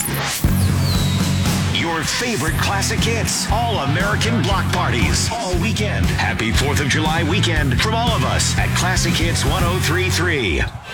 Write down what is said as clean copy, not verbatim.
Your favorite classic hits, all American block parties, all weekend. Happy 4th of July weekend from all of us at Classic Hits 1033.